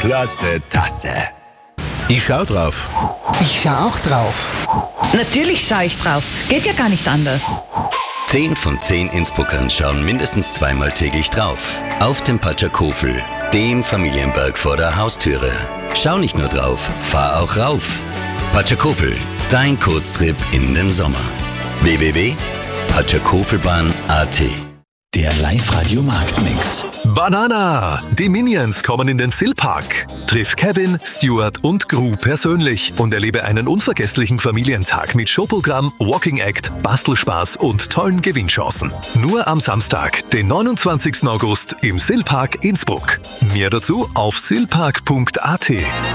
Klasse Tasse. Ich schau drauf. Ich schau auch drauf. Natürlich schaue ich drauf. Geht ja gar nicht anders. 10 von 10 Innsbruckern schauen mindestens zweimal täglich drauf. Auf dem Patschakofel, dem Familienberg vor der Haustüre. Schau nicht nur drauf, fahr auch rauf. Patschakofel, dein Kurztrip in den Sommer. www.patschakofelbahn.at. Der Live-Radio Marktmix. Banana! Die Minions kommen in den Sill-Park. Triff Kevin, Stuart und Gru persönlich und erlebe einen unvergesslichen Familientag mit Showprogramm, Walking Act, Bastelspaß und tollen Gewinnchancen. Nur am Samstag, den 29. August im Sill-Park Innsbruck. Mehr dazu auf sillpark.at.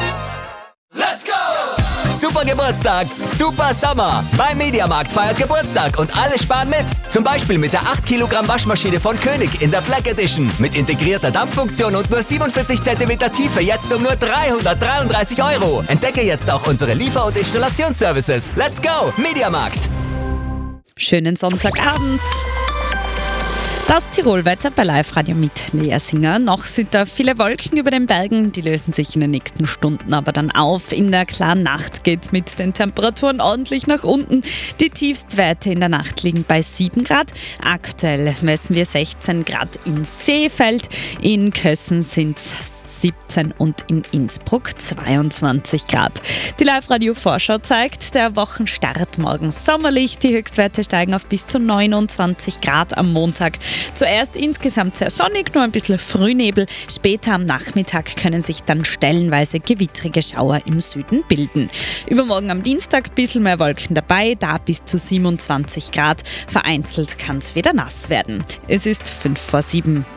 Super Geburtstag, super Sommer. Beim Mediamarkt feiert Geburtstag und alle sparen mit. Zum Beispiel mit der 8 Kilogramm Waschmaschine von König in der Black Edition. Mit integrierter Dampffunktion und nur 47 cm Tiefe jetzt um nur 333 €. Entdecke jetzt auch unsere Liefer- und Installationsservices. Let's go, Mediamarkt. Schönen Sonntagabend. Das Tirolwetter bei Live-Radio mit Lea Singer. Noch sind da viele Wolken über den Bergen, die lösen sich in den nächsten Stunden aber dann auf. In der klaren Nacht geht's mit den Temperaturen ordentlich nach unten. Die Tiefstwerte in der Nacht liegen bei 7 Grad. Aktuell messen wir 16 Grad in Seefeld. In Kössen sind 17 und in Innsbruck 22 Grad. Die Live-Radio-Vorschau zeigt, der Wochenstart morgen sommerlich. Die Höchstwerte steigen auf bis zu 29 Grad am Montag. Zuerst insgesamt sehr sonnig, nur ein bisschen Frühnebel. Später am Nachmittag können sich dann stellenweise gewittrige Schauer im Süden bilden. Übermorgen am Dienstag ein bisschen mehr Wolken dabei, da bis zu 27 Grad. Vereinzelt kann es wieder nass werden. Es ist 5 vor 7.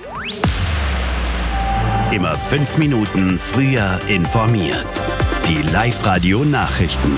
Immer 5 Minuten früher informiert. Die Live-Radio-Nachrichten.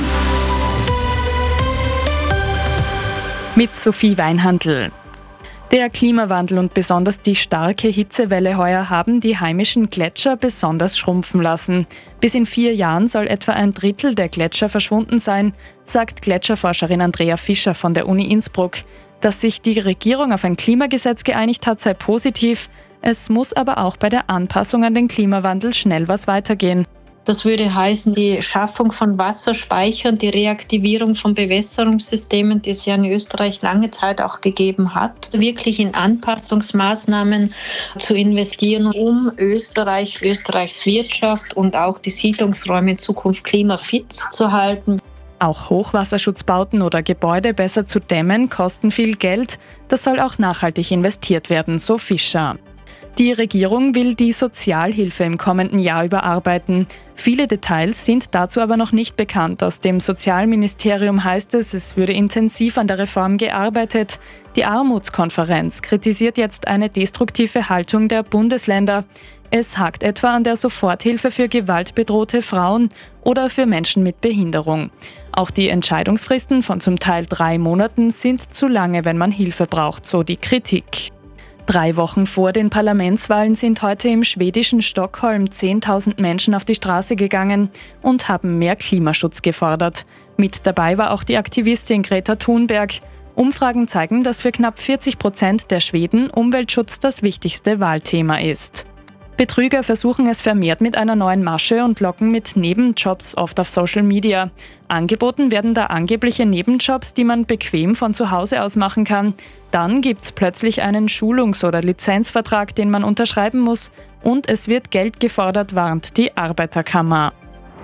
Mit Sophie Weinhandl. Der Klimawandel und besonders die starke Hitzewelle heuer haben die heimischen Gletscher besonders schrumpfen lassen. Bis in 4 Jahren soll etwa ein Drittel der Gletscher verschwunden sein, sagt Gletscherforscherin Andrea Fischer von der Uni Innsbruck. Dass sich die Regierung auf ein Klimagesetz geeinigt hat, sei positiv. Es muss aber auch bei der Anpassung an den Klimawandel schnell was weitergehen. Das würde heißen, die Schaffung von Wasserspeichern, die Reaktivierung von Bewässerungssystemen, die es ja in Österreich lange Zeit auch gegeben hat, wirklich in Anpassungsmaßnahmen zu investieren, um Österreichs Wirtschaft und auch die Siedlungsräume in Zukunft klimafit zu halten. Auch Hochwasserschutzbauten oder Gebäude besser zu dämmen, kosten viel Geld. Das soll auch nachhaltig investiert werden, so Fischer. Die Regierung will die Sozialhilfe im kommenden Jahr überarbeiten. Viele Details sind dazu aber noch nicht bekannt. Aus dem Sozialministerium heißt es würde intensiv an der Reform gearbeitet. Die Armutskonferenz kritisiert jetzt eine destruktive Haltung der Bundesländer. Es hakt etwa an der Soforthilfe für gewaltbedrohte Frauen oder für Menschen mit Behinderung. Auch die Entscheidungsfristen von zum Teil 3 Monaten sind zu lange, wenn man Hilfe braucht, so die Kritik. 3 Wochen vor den Parlamentswahlen sind heute im schwedischen Stockholm 10.000 Menschen auf die Straße gegangen und haben mehr Klimaschutz gefordert. Mit dabei war auch die Aktivistin Greta Thunberg. Umfragen zeigen, dass für knapp 40% der Schweden Umweltschutz das wichtigste Wahlthema ist. Betrüger versuchen es vermehrt mit einer neuen Masche und locken mit Nebenjobs oft auf Social Media. Angeboten werden da angebliche Nebenjobs, die man bequem von zu Hause aus machen kann. Dann gibt's plötzlich einen Schulungs- oder Lizenzvertrag, den man unterschreiben muss. Und es wird Geld gefordert, warnt die Arbeiterkammer.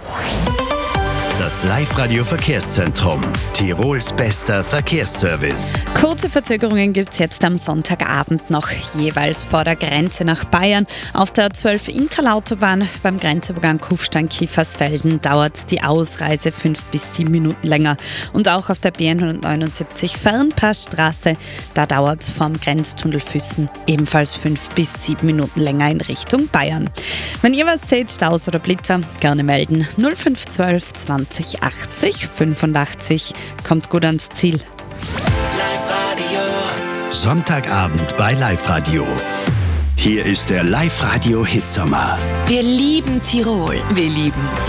Das Live-Radio-Verkehrszentrum. Tirols bester Verkehrsservice. Kurze Verzögerungen gibt es jetzt am Sonntagabend noch jeweils vor der Grenze nach Bayern. Auf der 12 Interlautobahn beim Grenzübergang Kufstein-Kiefersfelden dauert die Ausreise 5 bis 7 Minuten länger. Und auch auf der B179 Fernpassstraße, da dauert es vom Grenztunnel Füssen ebenfalls 5 bis 7 Minuten länger in Richtung Bayern. Wenn ihr was seht, Staus oder Blitzer, gerne melden. 0512 20 80 85. Kommt gut ans Ziel. Live-Radio. Sonntagabend bei Live-Radio. Hier ist der Live-Radio Hitsommer. Wir lieben Tirol. Wir lieben